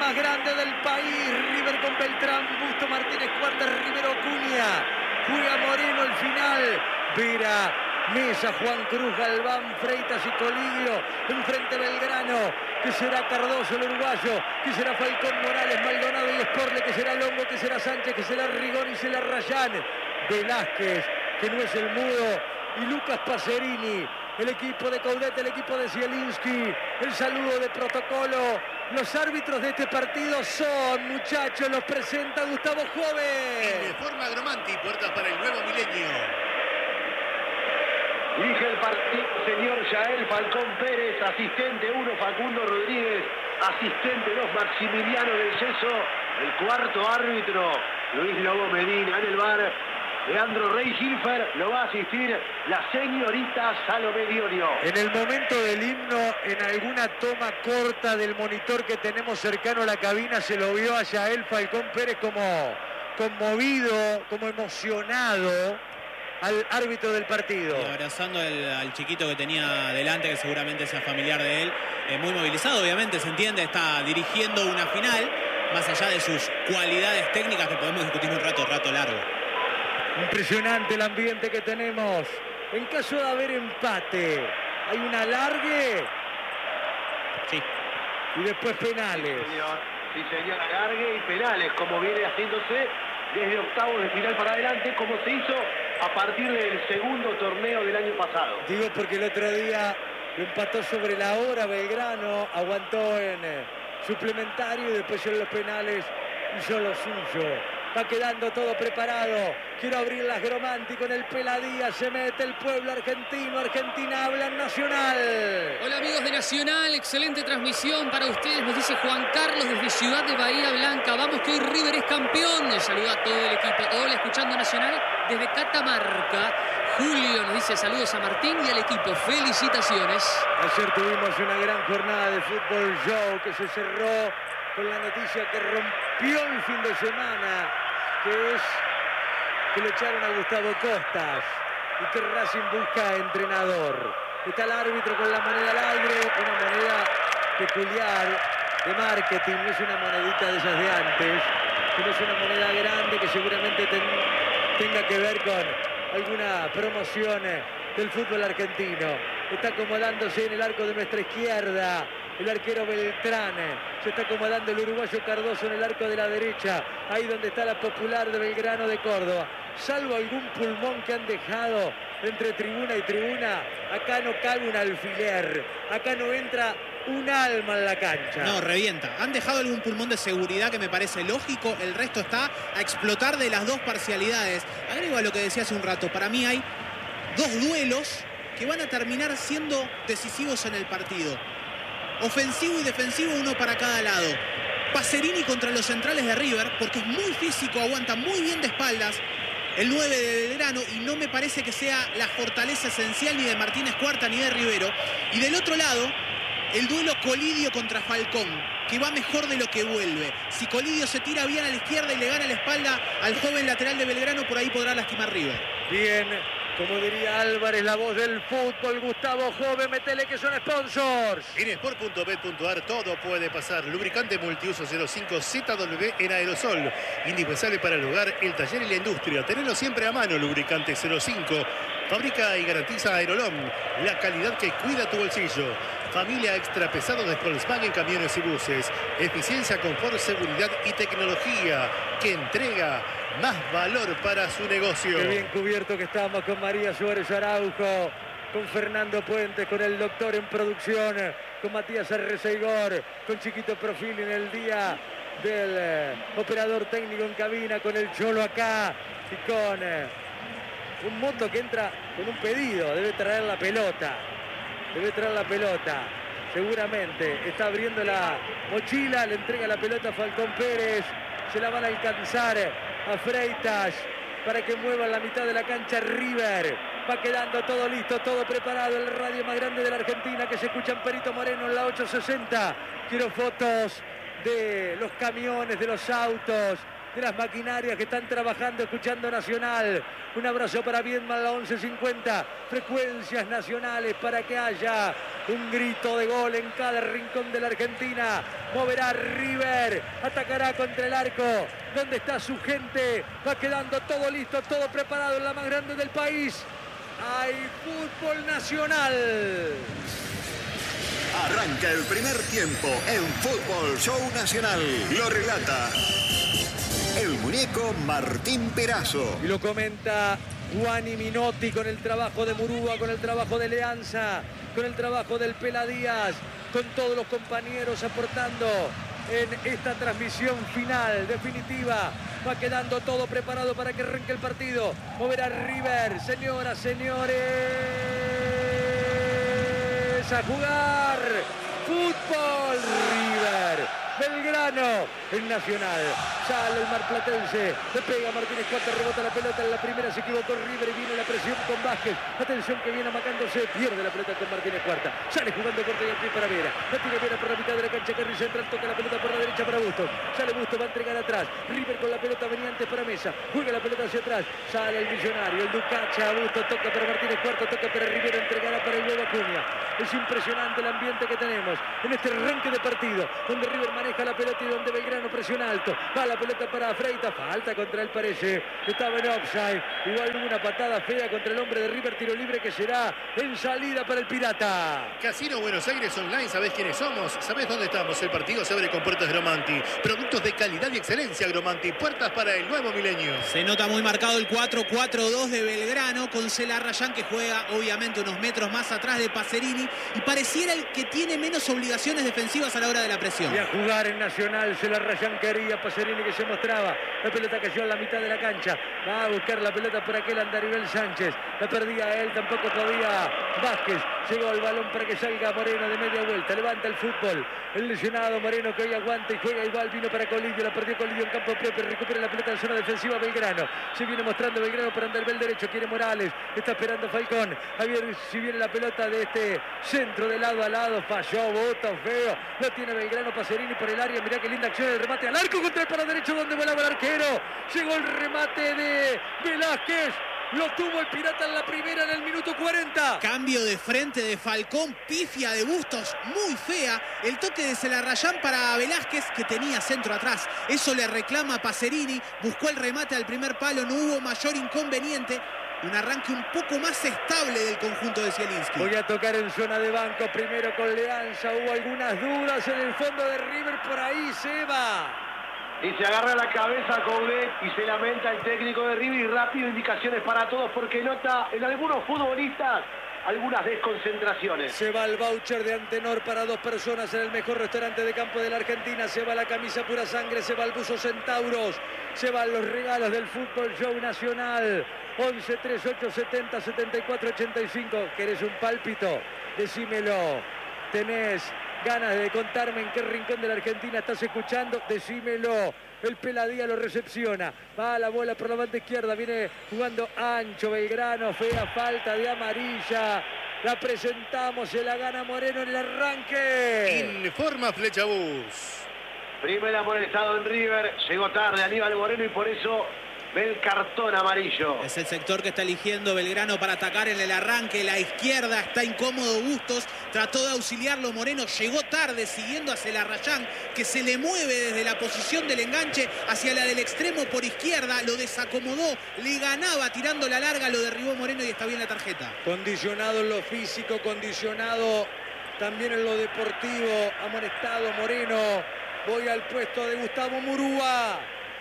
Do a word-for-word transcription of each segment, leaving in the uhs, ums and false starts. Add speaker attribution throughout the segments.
Speaker 1: más grande del país. River con Beltrán, Busto, Martínez, Cuartas, Rivero, Cunha. Juega Moreno el final. Vera, Mesa, Juan Cruz, Galván, Freitas y Colidio. Enfrente Belgrano, que será Cardoso el uruguayo, que será Falcón, Morales, Maldonado y Sporle, que será Longo, que será Sánchez, que será Rigón y será Rayán. Velázquez, que no es el mudo, y Lucas Pacerini. El equipo de Coudet, el equipo de Zielinski. El saludo de protocolo. Los árbitros de este partido son, muchachos, los presenta Gustavo Jove.
Speaker 2: Informa Agromanti, puertas para el nuevo milenio.
Speaker 3: Dirige el partido señor Yael Falcón Pérez, asistente uno Facundo Rodríguez, asistente dos Maximiliano del Yeso, el cuarto árbitro Luis Lobo Medina. En el bar Leandro Rey Gilfer, lo va a asistir la señorita Salomé Dionio.
Speaker 1: En el momento del himno, en alguna toma corta del monitor que tenemos cercano a la cabina, se lo vio a Yael Falcón Pérez como conmovido, como emocionado al árbitro del partido.
Speaker 4: Y abrazando al, al chiquito que tenía delante, que seguramente sea familiar de él. Eh, muy movilizado, obviamente, se entiende, está dirigiendo una final, más allá de sus cualidades técnicas que podemos discutir un rato, rato largo.
Speaker 1: Impresionante el ambiente que tenemos. En caso de haber empate, hay un alargue.
Speaker 4: Sí.
Speaker 1: Y después penales.
Speaker 3: Sí, señor. Sí, señor. Alargue y penales, como viene haciéndose desde octavos de final para adelante, como se hizo a partir del segundo torneo del año pasado.
Speaker 1: Digo porque el otro día lo empató sobre la hora Belgrano, aguantó en eh, suplementario y después en los penales hizo lo suyo. Va quedando todo preparado. Quiero abrir las Gromanti con el Peladía. Se mete el pueblo argentino. Argentina habla en Nacional.
Speaker 5: Hola amigos de Nacional, excelente transmisión para ustedes. Nos dice Juan Carlos desde Ciudad de Bahía Blanca. Vamos que hoy River es campeón. Les saluda a todo el equipo. Hola, escuchando Nacional desde Catamarca. Julio nos dice saludos a Martín y al equipo. Felicitaciones.
Speaker 1: Ayer tuvimos una gran jornada de fútbol show que se cerró con la noticia que rompió el fin de semana, que es que le echaron a Gustavo Costas y que Racing busca entrenador. Está el árbitro con la moneda al aire, una moneda peculiar de marketing, no es una monedita de esas de antes, sino es una moneda grande que seguramente ten, tenga que ver con alguna promoción del fútbol argentino. Está acomodándose en el arco de nuestra izquierda el arquero Beltrán. Se está acomodando el uruguayo Cardoso en el arco de la derecha, ahí donde está la Popular de Belgrano de Córdoba. Salvo algún pulmón que han dejado entre tribuna y tribuna, acá no cabe un alfiler, acá no entra un alma en la cancha.
Speaker 4: No, revienta. Han dejado algún pulmón de seguridad que me parece lógico, el resto está a explotar de las dos parcialidades. Agrego a lo que decía hace un rato, para mí hay dos duelos que van a terminar siendo decisivos en el partido. Ofensivo y defensivo, uno para cada lado. Pacerini contra los centrales de River, porque es muy físico, aguanta muy bien de espaldas el nueve de Belgrano, y no me parece que sea la fortaleza esencial ni de Martínez Cuarta ni de Rivero. Y del otro lado, el duelo Colidio contra Falcón, que va mejor de lo que vuelve. Si Colidio se tira bien a la izquierda y le gana la espalda al joven lateral de Belgrano, por ahí podrá lastimar River.
Speaker 1: Bien, como diría Álvarez, la voz del fútbol, Gustavo Jove, metele que son sponsors.
Speaker 2: En sport punto bet punto ar todo puede pasar. Lubricante multiuso cero cinco Z W en aerosol. Indispensable para el hogar, el taller y la industria. Tenerlo siempre a mano, lubricante cero cinco. Fabrica y garantiza Aerolom, la calidad que cuida tu bolsillo. Familia extra pesado de Volkswagen Camiones y Buses. Eficiencia, confort, seguridad y tecnología que entrega más valor para su negocio.
Speaker 1: Qué bien cubierto que estamos con María Suárez Araujo, con Fernando Puentes, con el doctor en producción, con Matías Arreceigor, con Chiquito Profil en el día del eh, operador técnico en cabina, con el Cholo acá y con eh, un Moto que entra con un pedido, debe traer la pelota, debe traer la pelota, seguramente está abriendo la mochila, le entrega la pelota a Falcón Pérez, se la van a alcanzar a Freitas para que mueva la mitad de la cancha River. Va quedando todo listo, todo preparado. El radio más grande de la Argentina que se escucha en Perito Moreno en la ochocientos sesenta. Quiero fotos de los camiones, de los autos, de las maquinarias que están trabajando, escuchando Nacional. Un abrazo para Viedma, la once cincuenta, frecuencias nacionales para que haya un grito de gol en cada rincón de la Argentina. Moverá River, atacará contra el arco, donde está su gente. Va quedando todo listo, todo preparado en la más grande del país. Hay fútbol nacional.
Speaker 6: Arranca el primer tiempo en Fútbol Show Nacional. Lo relata el muñeco Martín Perazo.
Speaker 1: Y lo comenta Juani Minotti con el trabajo de Murúa, con el trabajo de Leanza, con el trabajo del Pela Díaz, con todos los compañeros aportando en esta transmisión final, definitiva. Va quedando todo preparado para que arranque el partido. Moverá River, señoras, señores. A jugar fútbol. River, Belgrano, el Nacional. Sale el marplatense, le pega Martínez Cuarta, rebota la pelota en la primera, se equivocó River y viene la presión con Vázquez. Atención que viene amacándose, pierde la pelota con Martínez Cuarta. Sale jugando corto y al pie para Vera. La tiene Vera por la mitad de la cancha, Carri central, toca la pelota por la derecha para Bustos. Sale Bustos, va a entregar atrás. River con la pelota venía antes para Mesa. Juega la pelota hacia atrás. Sale el millonario, el Ducacha, Bustos, toca para Martínez Cuarta, toca para Rivera, entregará para el nuevo Acuña. Es impresionante el ambiente que tenemos en este arranque de partido, donde River maneja la pelota y donde Belgrano presiona alto. Va la pelota para Freitas, falta contra él parece, estaba en offside. Igual hubo una patada fea contra el hombre de River, tiro libre que será en salida para el Pirata.
Speaker 2: Casino Buenos Aires Online, ¿sabés quiénes somos? ¿Sabés dónde estamos? El partido se abre con puertas Gromanti. Productos de calidad y excelencia Gromanti. Puertas para el nuevo milenio.
Speaker 4: Se nota muy marcado el cuatro cuatro dos de Belgrano con Celarrayán, que juega obviamente unos metros más atrás de Pacerini y pareciera el que tiene menos obligaciones defensivas a la hora de la presión.
Speaker 1: Y a jugar en Nacional, Celarrayán quería, Pacerini que se mostraba. La pelota cayó en la mitad de la cancha. Va a buscar la pelota por aquel Andaribel Sánchez. La perdía él, tampoco podía Vázquez. Llegó el balón para que salga Moreno de media vuelta. Levanta el fútbol. El lesionado Moreno que hoy aguanta y juega igual. Vino para Colidio. La perdió Colidio en campo propio. Recupera la pelota en zona defensiva Belgrano. Se viene mostrando Belgrano para Andaribel derecho. Quiere Morales. Está esperando Falcón. A ver si viene la pelota de este centro de lado a lado. Falló. Bota feo. Lo tiene Belgrano. Pacerini por el área. Mirá qué linda acción. El remate al arco contra el para derecho donde volaba el arquero. Llegó el remate de Velázquez. Lo tuvo el Pirata en la primera en el minuto cuarenta.
Speaker 4: Cambio de frente de Falcón, pifia de Bustos, muy fea. El toque de Celarrayán para Velázquez, que tenía centro atrás. Eso le reclama Pacerini. Buscó el remate al primer palo, no hubo mayor inconveniente. Un arranque un poco más estable del conjunto de Zielinski.
Speaker 1: Voy a tocar en zona de banco primero con Leanza. Hubo algunas dudas en el fondo de River. Por ahí se va.
Speaker 3: Y se agarra la cabeza Coudet y se lamenta el técnico de River. Y rápido indicaciones para todos porque nota en algunos futbolistas algunas desconcentraciones.
Speaker 1: Se va el voucher de Antenor para dos personas en el mejor restaurante de campo de la Argentina. Se va la camisa pura sangre, se va el buzo Centauros, se van los regalos del Fútbol Show Nacional. once, treinta y ocho, setenta, setenta y cuatro, ochenta y cinco. ¿Querés un pálpito? Decímelo. ¿Tenés ganas de contarme en qué rincón de la Argentina estás escuchando? Decímelo. El Peladía lo recepciona. Va la bola por la banda izquierda. Viene jugando ancho Belgrano. Fea falta de amarilla. La presentamos. Se la gana Moreno en el arranque.
Speaker 2: Informa Flechabús.
Speaker 3: Primer amonestado en River. Llegó tarde Aníbal Moreno y por eso ve el cartón amarillo.
Speaker 4: Es el sector que está eligiendo Belgrano para atacar en el arranque. La izquierda está incómodo Bustos. Trató de auxiliarlo Moreno. Llegó tarde siguiendo a Celarrayán, que se le mueve desde la posición del enganche hacia la del extremo por izquierda. Lo desacomodó. Le ganaba tirando la larga. Lo derribó Moreno y está bien la tarjeta.
Speaker 1: Condicionado en lo físico. Condicionado también en lo deportivo. Amonestado Moreno. Voy al puesto de Gustavo Murúa.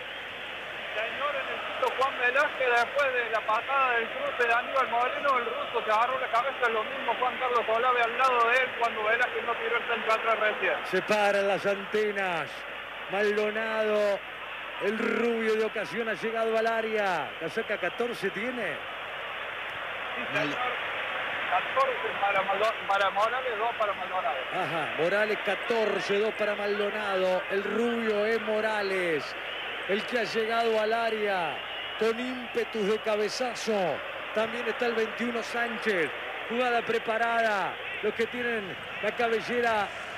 Speaker 7: Señor, en el quinto Juan Velázquez, después de la patada del cruce de Aníbal Moreno, el ruso se agarró la cabeza. Es lo mismo Juan Carlos Olave al lado de él cuando Velázquez no tiró el centro atrás recién.
Speaker 1: Se paran las antenas. Maldonado, el rubio de ocasión ha llegado al área. Casaca catorce tiene.
Speaker 7: Sí, señor. catorce para, Maldo, para Morales, dos para Maldonado.
Speaker 1: Ajá, Morales catorce, dos para Maldonado. El rubio es Morales, el que ha llegado al área con ímpetus de cabezazo. También está el veintiuno Sánchez. Jugada preparada. Los que tienen la cabellera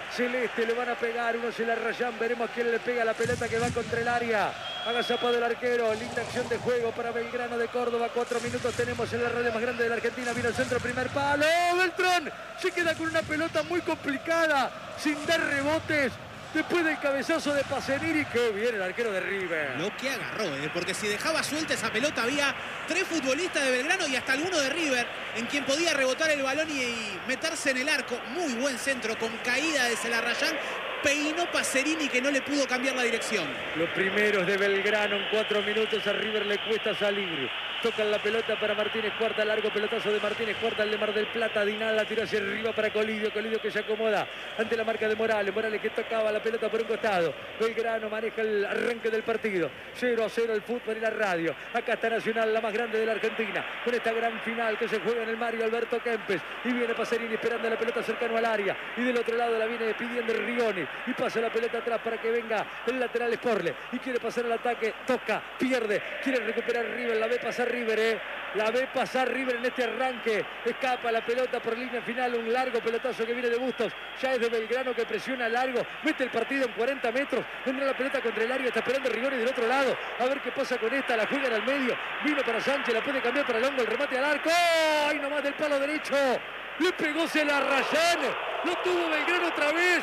Speaker 1: celeste le van a pegar, uno se la rayan, veremos quién le pega la pelota que va contra el área. Agazapado el arquero, linda acción de juego para Belgrano de Córdoba. Cuatro minutos tenemos en la red más grande de la Argentina. Vino el centro, primer palo. Beltrán se queda con una pelota muy complicada, sin dar rebotes. Después del cabezazo de Pacerini, qué bien el arquero de River.
Speaker 4: Lo que agarró, ¿eh? Porque si dejaba suelta esa pelota había tres futbolistas de Belgrano y hasta alguno de River en quien podía rebotar el balón y, y meterse en el arco. Muy buen centro con caída de Celarrayán. Peinó Pacerini que no le pudo cambiar la dirección.
Speaker 1: Los primeros de Belgrano en cuatro minutos. A River le cuesta salir. Tocan la pelota para Martínez Cuarta, largo pelotazo de Martínez Cuarta, el de Mar del Plata, Dinal la tiró hacia arriba para Colidio, Colidio que se acomoda ante la marca de Morales, Morales que tocaba la pelota por un costado. Belgrano maneja el arranque del partido, cero a cero el fútbol y la radio. Acá está Nacional, la más grande de la Argentina, con esta gran final que se juega en el Mario Alberto Kempes, y viene Pacerini esperando la pelota cercano al área, y del otro lado la viene pidiendo Rigoni, y pasa la pelota atrás para que venga el lateral Sporle, y quiere pasar al ataque, toca, pierde, quiere recuperar River, la ve pasar River, eh. la ve pasar River en este arranque, escapa la pelota por línea final, un largo pelotazo que viene de Bustos, ya es de Belgrano que presiona largo, mete el partido en cuarenta metros, vendrá la pelota contra el área, está esperando Rigoni del otro lado, a ver qué pasa con esta, la juegan al medio, vino para Sánchez, la puede cambiar para Longo, el remate al arco, ¡ay nomás del palo derecho! Le pegó Celarrayán, lo tuvo Belgrano otra vez,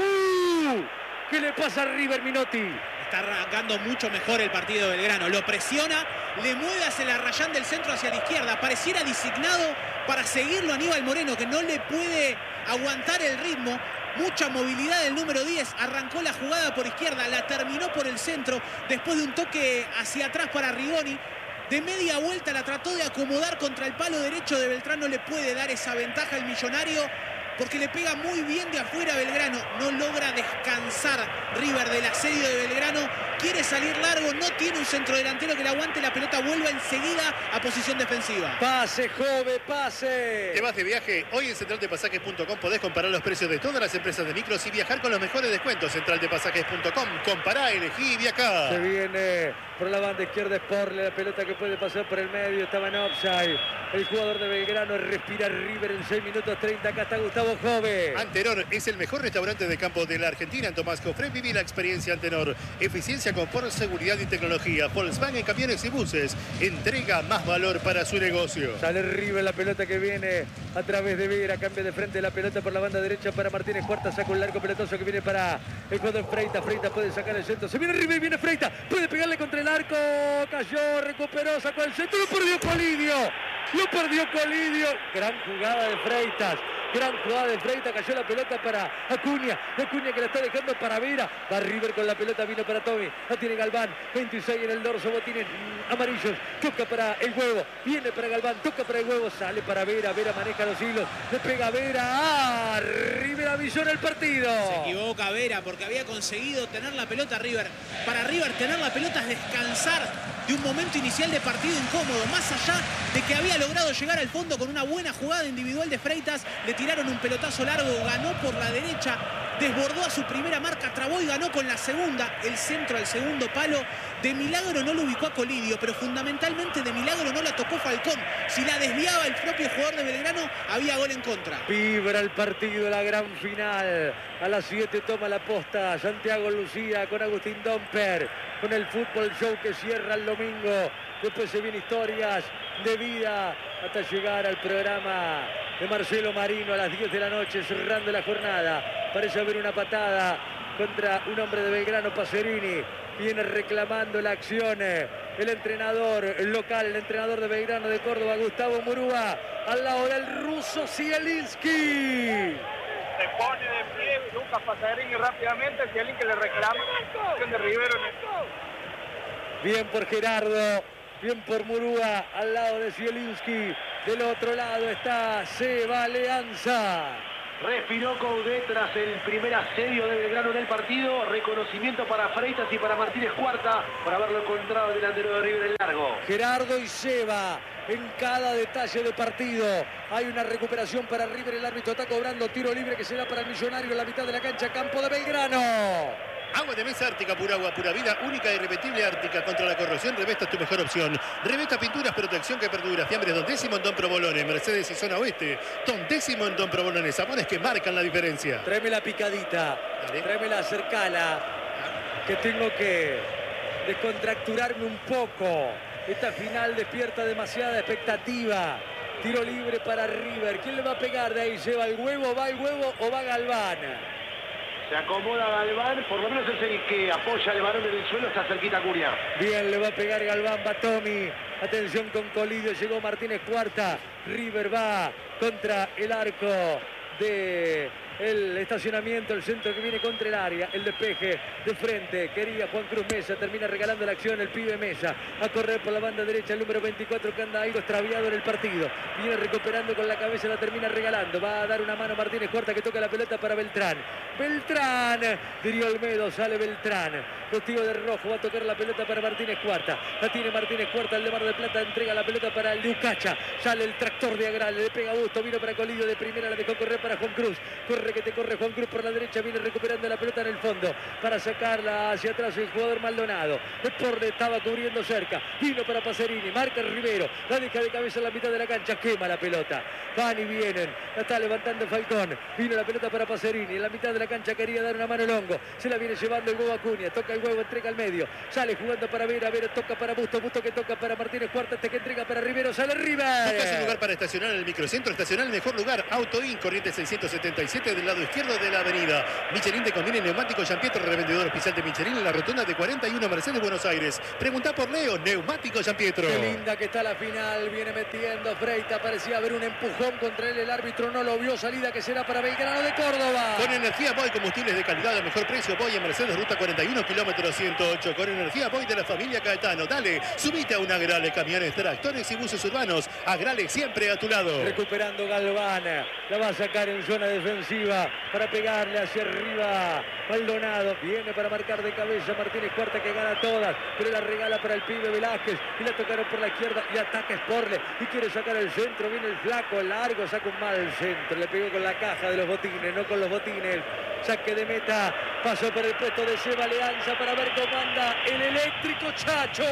Speaker 1: ¡uh! ¿Qué le pasa a River, Minotti?
Speaker 4: Está arrancando mucho mejor el partido de Belgrano. Lo presiona, le mueve a Celarrayán del centro hacia la izquierda. Pareciera designado para seguirlo Aníbal Moreno, que no le puede aguantar el ritmo. Mucha movilidad del número diez. Arrancó la jugada por izquierda, la terminó por el centro. Después de un toque hacia atrás para Rigoni. De media vuelta la trató de acomodar contra el palo derecho de Beltrán. No le puede dar esa ventaja al millonario, porque le pega muy bien de afuera a Belgrano. No logra descansar River del asedio de Belgrano. Quiere salir largo, no tiene un centrodelantero que le aguante. La pelota vuelve enseguida a posición defensiva.
Speaker 1: Pase, joven, pase.
Speaker 2: ¿Te vas de viaje? Hoy en central de pasajes punto com podés comparar los precios de todas las empresas de micros y viajar con los mejores descuentos. central de pasajes punto com. Compará, elegí y viajá.
Speaker 1: Se viene por la banda izquierda Sporle, la pelota que puede pasar por el medio, estaba en offside. El jugador de Belgrano respira River en seis minutos treinta. Acá está Gustavo Jove.
Speaker 2: Antenor es el mejor restaurante de campo de la Argentina. En Tomás Cofré viví la experiencia Antenor. Eficiencia, confort, seguridad y tecnología. Volkswagen, camiones y buses. Entrega más valor para su negocio.
Speaker 1: Sale River, la pelota que viene a través de Vera. Cambia de frente la pelota por la banda derecha para Martínez Cuarta. Saca un largo pelotazo que viene para el jugador Freitas. Freitas puede sacar el centro. Se viene River, viene Freitas. Puede pegarle contra el arco. Cayó, recuperó, sacó el centro. Lo perdió Colidio. Lo perdió Colidio. Gran jugada de Freitas. Gran jugada de Freitas. Cayó la pelota para Acuña. Acuña que la está dejando para Vera. Va River con la pelota. Vino para Tommy. La tiene Galván. veintiséis en el dorso. Botines amarillos. Toca para el huevo. Viene para Galván. Toca para el huevo. Sale para Vera. Vera maneja los hilos. Le pega a Vera. ¡Ah! River avisó en el partido.
Speaker 4: Se equivoca Vera porque había conseguido tener la pelota River. Para River tener la pelota es descansar de un momento inicial de partido incómodo. Más allá de que había logrado llegar al fondo con una buena jugada individual de Freitas. Le tiraron un pelotazo largo. Ganó por la derecha. Desbordó a su primera marca. Trabó y ganó con la segunda. El centro al segundo palo. De milagro no lo ubicó a Colidio. Pero fundamentalmente de milagro no la tocó Falcón. Si la desviaba el propio jugador de Belgrano, había gol en contra.
Speaker 1: Vibra el partido, la gran final. A las siete toma la posta Santiago Lucía con Agustín Domper. Con el fútbol show que cierra el domingo. Después se vienen historias de vida hasta llegar al programa de Marcelo Marino a las diez de la noche, cerrando la jornada. Parece haber una patada contra un hombre de Belgrano, Pacerini. Viene reclamando la acción el entrenador local, el entrenador de Belgrano de Córdoba, Gustavo Murúa, al lado del ruso Zielinski.
Speaker 7: Se pone de pie Lucas Pacerini rápidamente. Zielinski le reclama la acción de Rivero en el...
Speaker 1: Bien por Gerardo, bien por Murúa, al lado de Zielinski. Del otro lado está Seba Leanza.
Speaker 3: Respiró Coudet tras el primer asedio de Belgrano en el partido. Reconocimiento para Freitas y para Martínez Cuarta por haberlo encontrado el delantero de River en largo.
Speaker 1: Gerardo y Seba en cada detalle de partido. Hay una recuperación para River. El árbitro está cobrando tiro libre que será para el Millonario en la mitad de la cancha. Campo de Belgrano.
Speaker 2: Agua de mesa Ártica, pura agua, pura vida, única e irrepetible Ártica. Contra la corrosión, Revesta es tu mejor opción. Revesta Pinturas, protección que perdura. Fiambres Don Décimo en Don Provolone. Mercedes y Zona Oeste. Don Décimo en Don Provolone. Sabores que marcan la diferencia.
Speaker 1: Tráeme la picadita.
Speaker 2: Dale.
Speaker 1: Tráeme la cercana. Que tengo que descontracturarme un poco. Esta final despierta demasiada expectativa. Tiro libre para River. ¿Quién le va a pegar de ahí? ¿Lleva el huevo, va el huevo o va Galván?
Speaker 3: Se acomoda Galván, por lo menos es el que apoya el balón en el suelo, está cerquita Curiar.
Speaker 1: Bien, le va a pegar Galván, va Tommy. Atención con Colidio, llegó Martínez Cuarta. River va contra el arco de el estacionamiento, el centro que viene contra el área, el despeje de frente, quería Juan Cruz Mesa, termina regalando la acción el pibe Mesa, a correr por la banda derecha el número veinticuatro que anda algo extraviado en el partido, viene recuperando con la cabeza, la termina regalando, va a dar una mano Martínez Cuarta que toca la pelota para Beltrán, Beltrán, diría Olmedo, sale Beltrán, vestido de rojo, va a tocar la pelota para Martínez Cuarta, la tiene Martínez Cuarta, el de Mar del Plata entrega la pelota para el Lucacha, sale el tractor de Agral, le pega a Busto, vino para Colidio de primera, la dejó correr para Juan Cruz, corre que te corre Juan Cruz por la derecha, viene recuperando la pelota en el fondo para sacarla hacia atrás el jugador Maldonado. Deporte estaba cubriendo cerca, vino para Pacerini, marca Rivero, la deja de cabeza en la mitad de la cancha, quema la pelota, van y vienen, la está levantando Falcón, vino la pelota para Pacerini, en la mitad de la cancha quería dar una mano Longo, se la viene llevando el huevo Acuña, toca el huevo, entrega al medio, sale jugando para Vera, Vera toca para Busto, Busto que toca para Martínez Cuarta, este que entrega para Rivero, sale River.
Speaker 2: Buscas un lugar para estacionar en el microcentro, estacionar el mejor lugar, Autoin, corriente seiscientos setenta y siete del lado izquierdo de la avenida. Michelin te conviene neumático Giampietro, revendedor oficial de Michelin en la rotonda de cuarenta y uno Mercedes, Buenos Aires. Pregunta por Leo, neumático Giampietro.
Speaker 1: Qué linda que está la final, viene metiendo Freita, parecía haber un empujón contra él, el árbitro no lo vio, salida que será para Belgrano de Córdoba.
Speaker 2: Con energía Boy, combustibles de calidad al mejor precio, Boy en Mercedes, ruta cuarenta y uno, kilómetro ciento ocho. Con energía Boy de la familia Caetano. Dale, subite a un Agrale, camiones, tractores y buses urbanos. Agrale siempre a tu lado.
Speaker 1: Recuperando Galván, la va a sacar en zona defensiva para pegarle hacia arriba. Maldonado viene para marcar de cabeza Martínez Cuarta que gana todas, pero la regala para el pibe Velázquez y la tocaron por la izquierda y ataca Sporle y quiere sacar el centro, viene el flaco, el largo, saca un mal centro, le pegó con la caja de los botines, no con los botines. Saque de meta, pasó por el puesto de Seba Leanza para ver cómo anda el eléctrico Chacho.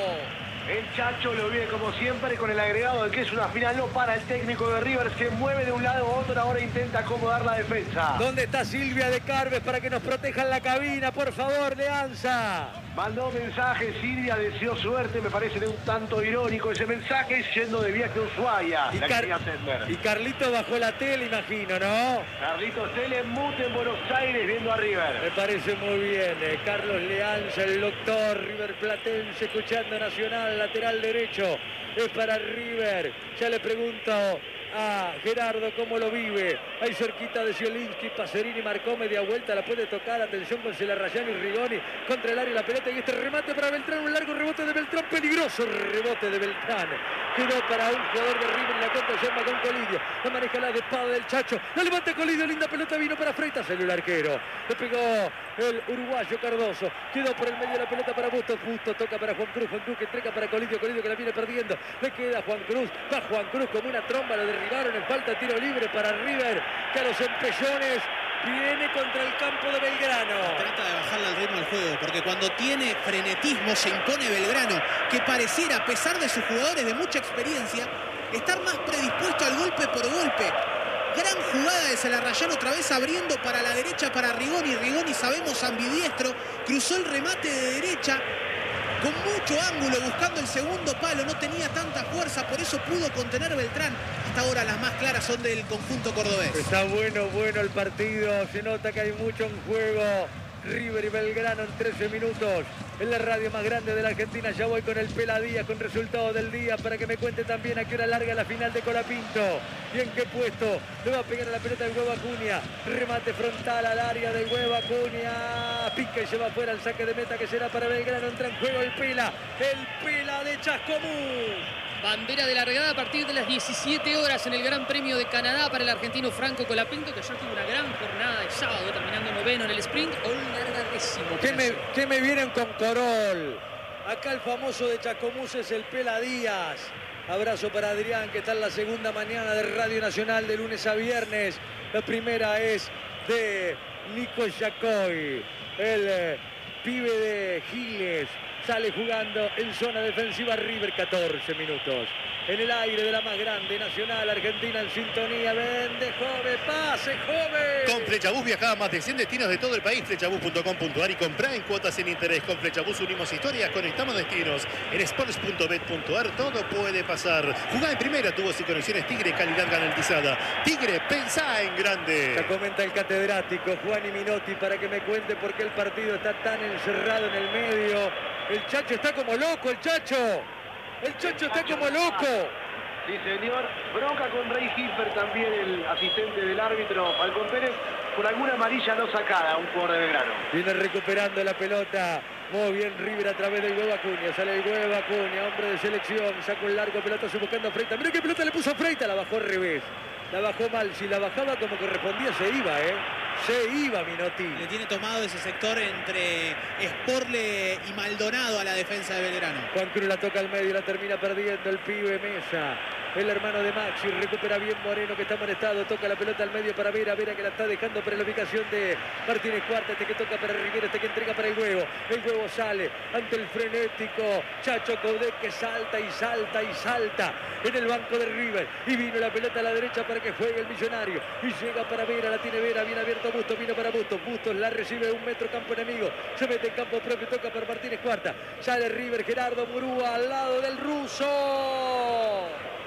Speaker 3: El Chacho lo vive como siempre con el agregado de que es una final no para el técnico de River, se mueve de un lado a otro, ahora intenta acomodar la defensa.
Speaker 1: ¿Dónde está Silvia de Carves para que nos proteja en la cabina? Por favor, Leanza.
Speaker 3: Mandó mensaje, Silvia deseó suerte, me parece de un tanto irónico ese mensaje, yendo de viaje a Ushuaia.
Speaker 1: Y,
Speaker 3: la
Speaker 1: Car
Speaker 3: quería atender.
Speaker 1: y Carlito bajó la tele, imagino, ¿no?
Speaker 3: Carlitos Tele mute en Buenos Aires viendo a River.
Speaker 1: Me parece muy bien. Eh, Carlos Leanza, el doctor River Platense, escuchando Nacional, lateral derecho. Es para River. Ya le pregunto a Gerardo cómo lo vive. Ahí cerquita de Zielinski, Pacerini marcó media vuelta, la puede tocar, atención con Celarrayán y Rigoni contra el área la pelota y este remate para Beltrán, un largo rebote de Beltrán, peligroso rebote de Beltrán, quedó para un jugador de River, la contra llama con Colidio, la maneja la de espada del Chacho, la levanta Colidio, linda pelota, vino para Freitas, salió el arquero, le pegó el uruguayo Cardoso, quedó por el medio la pelota para Bustos, Bustos toca para Juan Cruz, Juan Cruz que entrega para Colidio, Colidio que la viene perdiendo, le queda Juan Cruz, va Juan Cruz como una tromba, lo derribaron, en falta tiro libre para River, que a los empellones viene contra el campo de Belgrano.
Speaker 4: Trata de bajarle al ritmo al juego, porque cuando tiene frenetismo se impone Belgrano, que pareciera, a pesar de sus jugadores de mucha experiencia, estar más predispuesto al golpe por golpe. Gran jugada de Celarrayán, otra vez abriendo para la derecha para Rigoni. Rigoni, sabemos, ambidiestro, cruzó el remate de derecha con mucho ángulo, buscando el segundo palo, no tenía tanta fuerza, por eso pudo contener Beltrán. Hasta ahora las más claras son del conjunto cordobés.
Speaker 1: Está bueno, bueno el partido, se nota que hay mucho en juego. River y Belgrano en trece minutos. En la radio más grande de la Argentina, ya voy con el Peladía, con resultado del día, para que me cuente también a qué hora larga la final de Colapinto. Y en qué puesto le va a pegar a la pelota del Huevo Acuña. Remate frontal al área del Huevo Acuña. Pica y se va fuera el saque de meta que será para Belgrano. Entra en juego el Pela, el Pela de Chascomús.
Speaker 5: Bandera de largada a partir de las diecisiete horas en el Gran Premio de Canadá para el argentino Franco Colapinto, que ya tuvo una gran jornada de sábado, terminando noveno en el sprint, o un largadísimo.
Speaker 1: ¿Qué me, ¿Qué me vienen con Corol? Acá el famoso de Chascomús es el Pela Díaz. Abrazo para Adrián, que está en la segunda mañana de Radio Nacional de lunes a viernes. La primera es de Nico Yacoy. el eh, pibe de Giles. Sale jugando en zona defensiva River, catorce minutos. En el aire de la más grande Nacional, Argentina en sintonía. Vende, joven, pase, joven.
Speaker 2: Con Flechabús viaja a más de cien destinos de todo el país. Flechabús punto com punto ar y comprá en cuotas sin interés. Con Flechabús unimos historias, conectamos destinos. En sports punto bet punto ar todo puede pasar. Jugá en primera, tubos y conexiones Tigre, calidad garantizada. Tigre, pensá en grande.
Speaker 1: Se comenta el catedrático Juan y Minotti para que me cuente por qué el partido está tan encerrado en el medio. El Chacho está como loco, el Chacho. El Chacho está como loco.
Speaker 3: Sí, señor. Bronca con Rey Giffer, también el asistente del árbitro Falcón Pérez, por alguna amarilla no sacada, un jugador de Belgrano.
Speaker 1: Viene recuperando la pelota. Muy bien River a través del huevo Acuña. Sale el huevo Acuña, hombre de selección. Saca un largo pelotazo buscando a Freita. Mira qué pelota le puso a Freita. La bajó al revés. La bajó mal. Si la bajaba como correspondía, se iba, ¿eh? Se iba Minotti.
Speaker 4: Le tiene tomado ese sector entre Sporle y Maldonado a la defensa de Belgrano.
Speaker 1: Juan Cruz la toca al medio y la termina perdiendo el pibe Mesa. El hermano de Maxi recupera bien Moreno, que está molestado. Toca la pelota al medio para Vera. Vera que la está dejando para la ubicación de Martínez Cuarta. Este que toca para Rivera. Este que entrega para el huevo. El huevo sale ante el frenético Chacho Coudet, que salta y salta y salta en el banco de River. Y vino la pelota a la derecha para que juegue el Millonario. Y llega para Vera. La tiene Vera. Bien abierto Bustos. Vino para Bustos. Bustos la recibe un metro campo enemigo. Se mete en campo propio. Toca para Martínez Cuarta. Sale River. Gerardo Murúa al lado del ruso.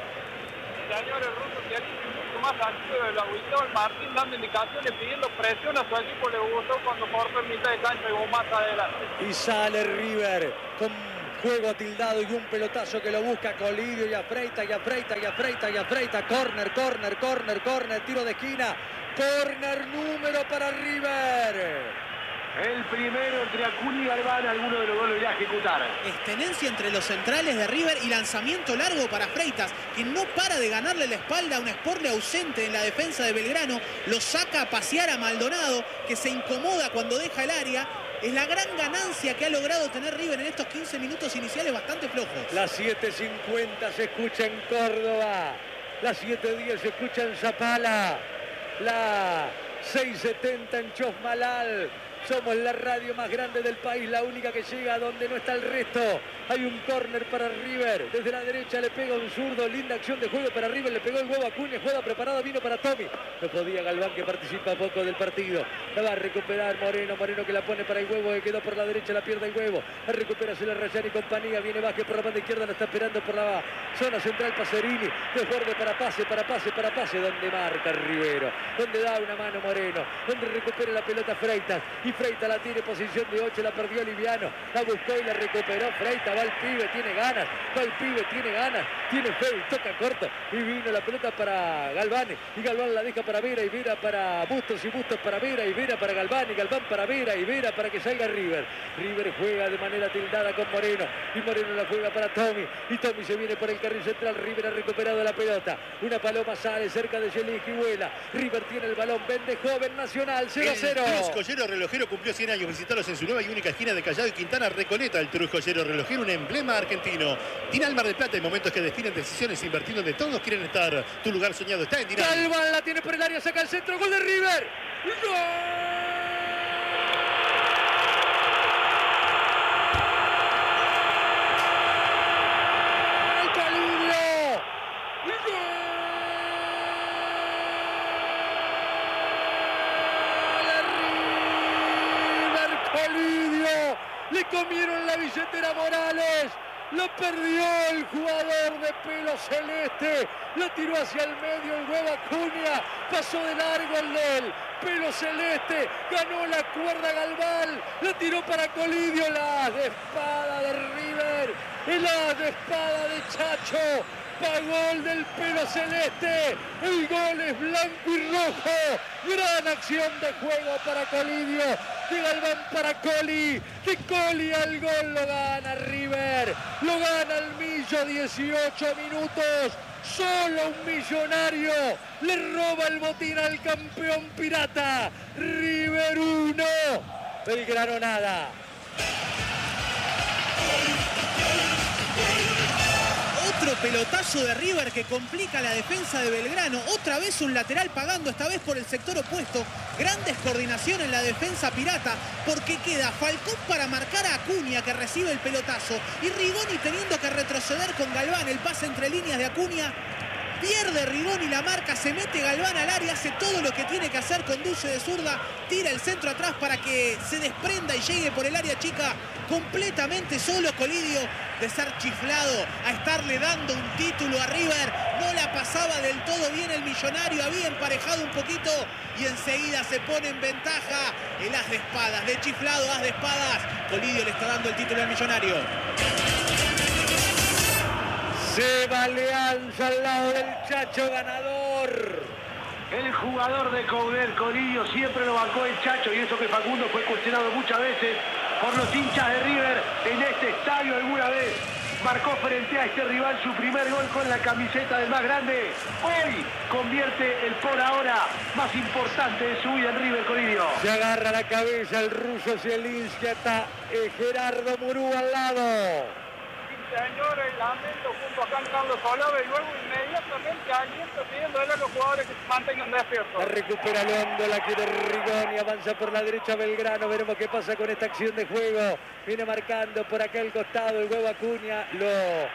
Speaker 7: Señores, ruso que mucho más activo de lo habitual. Martín dando indicaciones, pidiendo presión a su equipo. Le gustó cuando cortó en mitad de cancha y hubo más adelante.
Speaker 1: Y sale River con juego tildado y un pelotazo que lo busca Colidio y afreita y afreita y afreita y afreita. Corner, corner, corner, corner, tiro de esquina. Corner número para River.
Speaker 3: El primero entre Acuña y Galván, alguno de los dos lo irá a ejecutar.
Speaker 4: Es tenencia entre los centrales de River y lanzamiento largo para Freitas, que no para de ganarle la espalda a un Sporle ausente en la defensa de Belgrano. Lo saca a pasear a Maldonado, que se incomoda cuando deja el área. Es la gran ganancia que ha logrado tener River en estos quince minutos iniciales bastante flojos.
Speaker 1: Las siete cincuenta se escucha en Córdoba. Las siete diez se escucha en Zapala. La seis setenta en Chosmalal. Somos la radio más grande del país, la única que llega donde no está el resto. Hay un córner para River. Desde la derecha le pega un zurdo. Linda acción de juego para River. Le pegó el huevo a Acuña. Jugada preparada. Vino para Tommy. No podía Galván, que participa poco del partido. La va a recuperar Moreno. Moreno que la pone para el huevo. Que quedó por la derecha. La pierde el huevo. La recupera Cela Rayán y compañía. Viene Vázquez por la banda izquierda. La está esperando por la zona central. Pacerini. Desborde para pase, para pase, para pase. Donde marca Rivero. Donde da una mano Moreno. Donde recupera la pelota Freitas. Y Freitas la tiene posición de ocho. La perdió Liviano. La buscó y la recuperó Freitas. Va el pibe, tiene ganas, va el pibe, tiene ganas, tiene fe, y toca corto, y vino la pelota para Galván, y Galván la deja para Vera, y Vera para Bustos, y Bustos para Vera, y Vera para Galván, y Galván para Vera, y Vera para que salga River. River juega de manera tildada con Moreno, y Moreno la juega para Tommy, y Tommy se viene por el carril central. River ha recuperado la pelota, una paloma sale cerca de Yelín y vuela. River tiene el balón, vende joven Nacional, cero a cero.
Speaker 2: El Cruz Joyero Relojero cumplió cien años. Visitalos en su nueva y única esquina de Callao y Quintana, Recoleta. El Cruz Joyero Relojero, un emblema argentino. Dinal Mar del Plata, en momentos que definen decisiones invirtiendo donde todos quieren estar. Tu lugar soñado está en Dinal.
Speaker 1: Galván la tiene por el área, saca el centro, gol de River. ¡Gol! Le comieron la billetera Morales. Lo perdió el jugador de pelo celeste. Lo tiró hacia el medio el huevo Acuña. Pasó de largo el del pelo celeste. Ganó la cuerda Galván. Lo tiró para Colidio. La de espada de River. El as de espada de Chacho. Pagó el del pelo celeste. El gol es blanco y rojo. Gran acción de juego para Colidio. De Galván para Coli. De Coli al gol lo gana River. Lo gana el Millo, dieciocho minutos. Solo un Millonario le roba el botín al campeón pirata. River uno. Belgrano nada.
Speaker 4: Otro pelotazo de River que complica la defensa de Belgrano. Otra vez un lateral pagando, esta vez por el sector opuesto. Gran descoordinación en la defensa pirata, porque queda Falcón para marcar a Acuña, que recibe el pelotazo, y Rigoni teniendo que retroceder con Galván. El pase entre líneas de Acuña. Pierde Rigoni la marca, se mete Galván al área, hace todo lo que tiene que hacer, conduce de zurda, tira el centro atrás para que se desprenda y llegue por el área chica completamente solo. Colidio, de ser chiflado a estarle dando un título a River, no la pasaba del todo bien el millonario, había emparejado un poquito y enseguida se pone en ventaja el as de espadas, de chiflado, as de espadas. Colidio le está dando el título al millonario.
Speaker 1: Seba Leanza al lado del Chacho ganador.
Speaker 3: El jugador de Coudet, Colidio, siempre lo bancó el Chacho, y eso que Facundo fue cuestionado muchas veces por los hinchas de River en este estadio. Alguna vez marcó frente a este rival su primer gol con la camiseta del más grande. Hoy convierte el por ahora más importante de su vida en River, Colidio.
Speaker 1: Se agarra la cabeza el ruso Zielinski, está eh, Gerardo Murú al lado.
Speaker 7: Señores, lamento junto a Juan Carlos Olave, y luego inmediatamente aliento pidiéndole a los jugadores que se mantengan despiertos.
Speaker 1: La recupera Londo, la quiere Rigoni, avanza por la derecha Belgrano, veremos qué pasa con esta acción de juego. Viene marcando por aquel costado el huevo Acuña, lo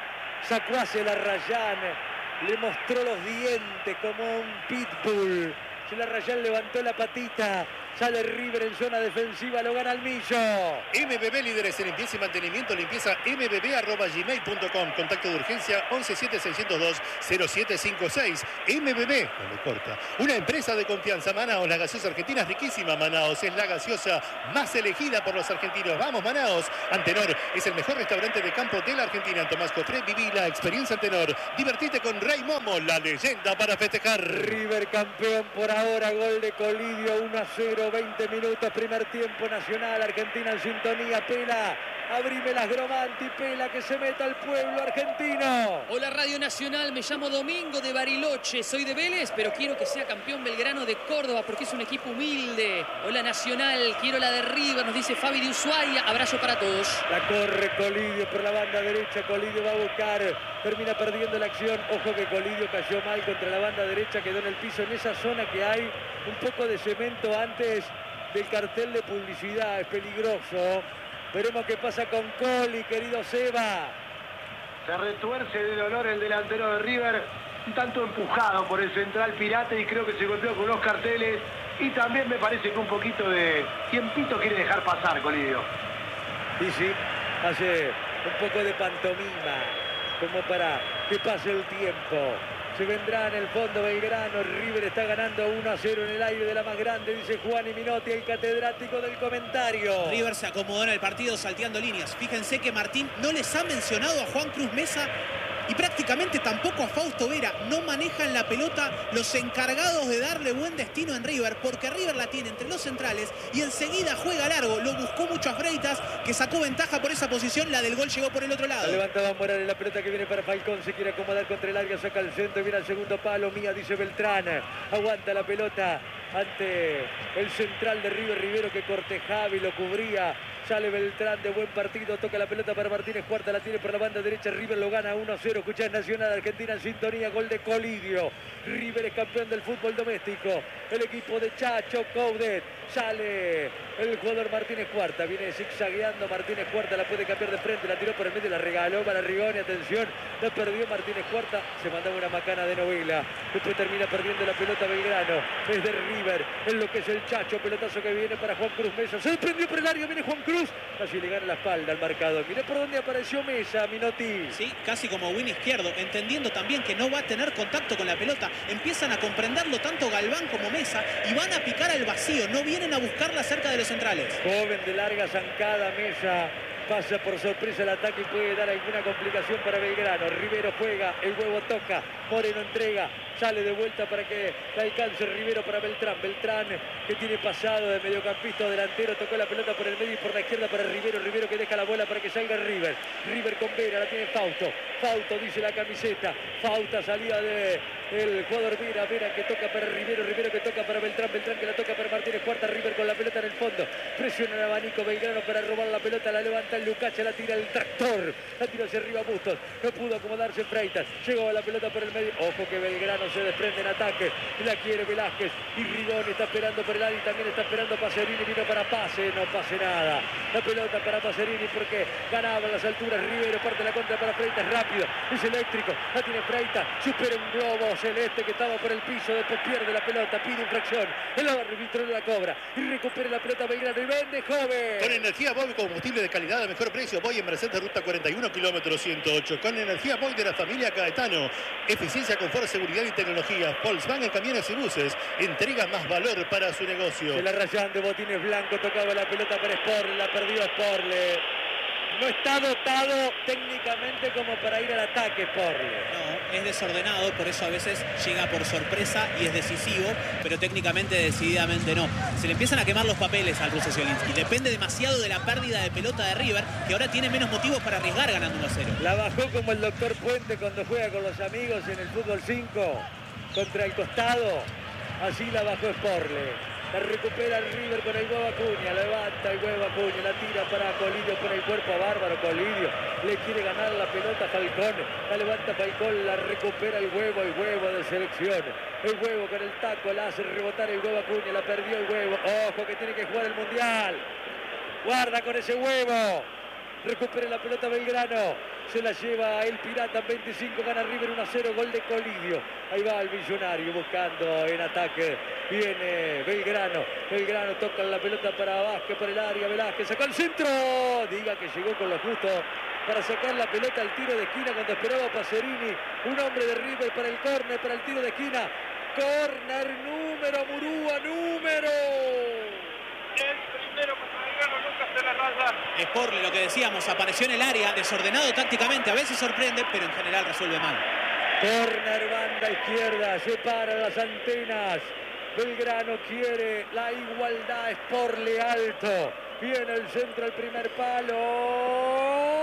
Speaker 1: sacó hacia la Rayán, le mostró los dientes como un pitbull. Si la Rayán levantó la patita, sale River en zona defensiva, lo gana el Millo.
Speaker 2: M B B, líderes en limpieza y mantenimiento, limpieza m b b arroba gmail punto com. Contacto de urgencia once siete seiscientos dos cero siete cinco seis. M B B, no me corta. Una empresa de confianza. Manaos, la gaseosa argentina es riquísima. Manaos es la gaseosa más elegida por los argentinos. Vamos, Manaos. Antenor es el mejor restaurante de campo de la Argentina. En Tomás Cofré, viví la experiencia Antenor. Divertite con Ray Momo, la leyenda para festejar.
Speaker 1: River campeón por ahora, gol de Colidio, uno a cero. veinte minutos, primer tiempo. Nacional, Argentina en sintonía. Pela, abrime las Gromanti, Pela, que se meta al pueblo argentino.
Speaker 5: Hola Radio Nacional, me llamo Domingo de Bariloche, soy de Vélez, pero quiero que sea campeón Belgrano de Córdoba porque es un equipo humilde. Hola Nacional, quiero la de River, nos dice Fabi de Ushuaia, abrazo para todos.
Speaker 1: La corre Colidio por la banda derecha, Colidio va a buscar, termina perdiendo la acción. Ojo que Colidio cayó mal contra la banda derecha, quedó en el piso, en esa zona que hay un poco de cemento antes del cartel de publicidad, es peligroso. Veremos qué pasa con Coli, querido Seba.
Speaker 3: Se retuerce de dolor el delantero de River, un tanto empujado por el central pirata, y creo que se golpeó con unos carteles, y también me parece que un poquito de tiempito quiere dejar pasar, Colidio.
Speaker 1: Y sí, hace un poco de pantomima, como para que pase el tiempo. Se vendrá en el fondo Belgrano. River está ganando uno a cero en el aire de la más grande, dice Juan y Minotti, el catedrático del comentario.
Speaker 4: River se acomodó en el partido salteando líneas. Fíjense que Martín no les ha mencionado a Juan Cruz Mesa y prácticamente tampoco a Fausto Vera. No manejan la pelota los encargados de darle buen destino en River, porque River la tiene entre los centrales y enseguida juega largo. Lo buscó mucho a Freitas, que sacó ventaja por esa posición. La del gol llegó por el otro lado.
Speaker 1: La levantaba Morales, la pelota que viene para Falcón, se quiere acomodar contra el área, saca el centro, viene al segundo palo. Mía, dice Beltrán, aguanta la pelota ante el central de River, Rivero, que cortejaba y lo cubría. Sale Beltrán de buen partido, toca la pelota para Martínez Cuarta, la tiene por la banda derecha, River lo gana uno a cero. Escuchá, Nacional, Argentina en sintonía, gol de Colidio. River es campeón del fútbol doméstico. El equipo de Chacho Coudet. Sale el jugador Martínez Cuarta, viene zigzagueando Martínez Cuarta, la puede cambiar de frente, la tiró por el medio, la regaló para Rigoni, atención, la perdió Martínez Cuarta, se mandaba una macana de novela, después termina perdiendo la pelota Belgrano, es de River, es lo que es el Chacho, pelotazo que viene para Juan Cruz Mesa, se prendió por el área, viene Juan Cruz, casi le gana la espalda al marcador, mirá por dónde apareció Mesa, Minotti.
Speaker 4: Sí, casi como win izquierdo, entendiendo también que no va a tener contacto con la pelota, empiezan a comprenderlo tanto Galván como Mesa y van a picar al vacío, no vienen a buscarla cerca de los centrales.
Speaker 1: Joven de larga zancada, Mesa pasa por sorpresa el ataque y puede dar alguna complicación para Belgrano. Rivero juega, el huevo toca, Moreno entrega, sale de vuelta para que la alcance Rivero para Beltrán. Beltrán que tiene pasado de mediocampista a delantero, tocó la pelota por el medio y por la izquierda para Rivero. Rivero que deja la bola para que salga River. River con Vera, la tiene Fausto. Fausto dice la camiseta. Fausta salida de el jugador Vera. Vera que toca para Rivero. Rivero que toca para Beltrán. Beltrán que la toca para Martínez Cuarta. River con la pelota en el fondo. Presiona el abanico Belgrano para robar la pelota, la levanta el Lucacha, la tira el tractor, la tira hacia arriba Bustos, no pudo acomodarse Freitas, llegó a la pelota por el medio, ojo que Belgrano se desprende en ataque, la quiere Velázquez y Rigoni está esperando por el área y también está esperando Pacerini, vino para pase, no pase nada, la pelota para Pacerini porque ganaba en las alturas Rivero, parte la contra para Freitas, rápido, es eléctrico, la tiene Freitas, supera un globo celeste que estaba por el piso, después pierde la pelota, pide infracción, el árbitro la cobra y recupera la pelota Belgrano y vende joven.
Speaker 2: Con energía Boy, combustible de calidad a mejor precio, Boy en Mercedes Ruta cuarenta y uno, kilómetro ciento ocho. Con energía Boy de la familia Caetano, eficiencia, confort, seguridad y tecnología. Volkswagen Camiones y Buses, entrega más valor para su negocio.
Speaker 1: Se la rayan de botines blancos, tocaba la pelota para Sporle, la perdió Sporle. No está dotado técnicamente como para ir al ataque Sporle.
Speaker 4: No, es desordenado, por eso a veces llega por sorpresa y es decisivo, pero técnicamente decididamente no. Se le empiezan a quemar los papeles al ruso Zielinski. Depende demasiado de la pérdida de pelota de River, que ahora tiene menos motivos para arriesgar ganando uno a cero.
Speaker 1: La bajó como el doctor Puente cuando juega con los amigos en el fútbol cinco contra el costado. Así la bajó Sporle. La recupera el River con el huevo Acuña, levanta el huevo Acuña, la tira para Colidio por el cuerpo a Bárbaro, Colidio le quiere ganar la pelota a Falcón, la levanta Falcón, la recupera el huevo, el huevo de selección, el huevo con el taco, la hace rebotar el huevo Acuña, la perdió el huevo, ojo que tiene que jugar el Mundial, guarda con ese huevo, recupera la pelota Belgrano, se la lleva el Pirata en veinticinco, gana River uno a cero, gol de Colidio. Ahí va el Millonario buscando en ataque. Viene Belgrano. Belgrano toca la pelota para Vázquez por el área. Velázquez sacó el centro. Diga que llegó con lo justo para sacar la pelota al tiro de esquina cuando esperaba Pacerini. Un hombre de River para el córner, para el tiro de esquina. Córner número, Murúa número.
Speaker 7: El primero contra Belgrano, nunca se la raya.
Speaker 4: Sporle, lo que decíamos, apareció en el área, desordenado tácticamente, a veces sorprende, pero en general resuelve mal.
Speaker 1: Córner, banda izquierda, se paran las antenas. Belgrano quiere la igualdad, Sporle alto. Viene el centro, el primer palo.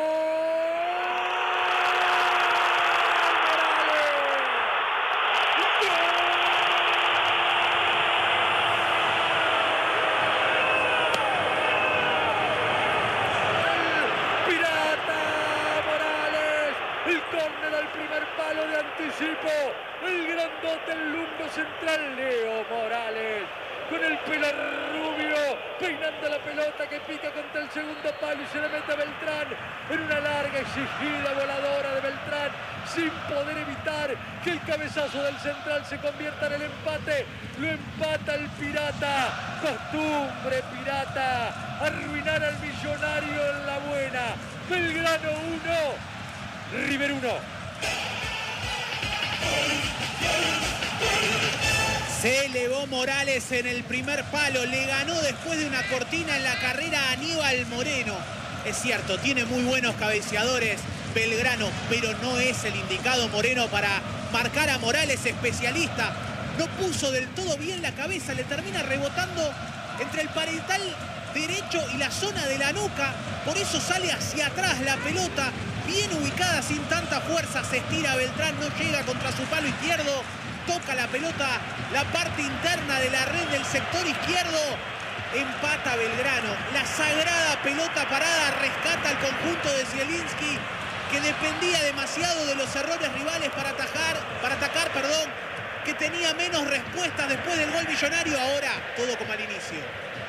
Speaker 1: Anticipo, el grandote, el lungo central, Leo Morales, con el pelo rubio, peinando la pelota que pica contra el segundo palo y se le mete a Beltrán en una larga exigida voladora de Beltrán, sin poder evitar que el cabezazo del central se convierta en el empate. Lo empata el Pirata, costumbre Pirata, arruinar al Millonario en la buena. Belgrano uno, River uno.
Speaker 4: Se elevó Morales en el primer palo, le ganó después de una cortina en la carrera a Aníbal Moreno. Es cierto, tiene muy buenos cabeceadores Belgrano, pero no es el indicado Moreno para marcar a Morales, especialista. No puso del todo bien la cabeza, le termina rebotando entre el parietal derecho y la zona de la nuca. Por eso sale hacia atrás la pelota, bien ubicada, sin tanta fuerza. Se estira Beltrán, no llega contra su palo izquierdo. Toca la pelota, la parte interna de la red del sector izquierdo. Empata Belgrano. La sagrada pelota parada rescata al conjunto de Zielinski, que dependía demasiado de los errores rivales para atajar, para atacar, perdón, que tenía menos respuestas después del gol millonario. Ahora todo como al inicio.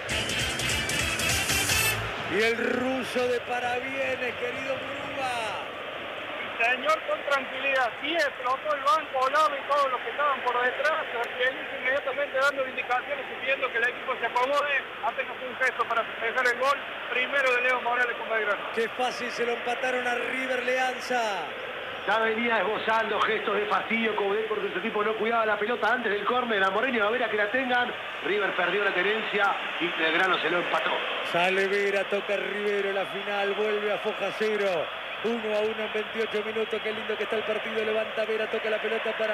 Speaker 1: Y el ruso de parabienes, querido Murúa.
Speaker 7: Señor, con tranquilidad, sí explotó el banco, Olave y todos los que estaban por detrás. Zielinski inmediatamente dando indicaciones y pidiendo que el equipo se acomode. Apenas un gesto para festejar el gol primero de Leo Morales con Belgrano.
Speaker 1: Qué fácil se lo empataron a River Leanza.
Speaker 3: Ya venía esbozando gestos de fastidio Coudet porque su equipo no cuidaba la pelota antes del córner. A Moreno y a Vera que la tengan. River perdió la tenencia y Belgrano se lo empató.
Speaker 1: Sale Vera, toca Rivero, la final, vuelve a Foja cero. uno a uno en veintiocho minutos, qué lindo que está el partido, levanta Vera, toca la pelota para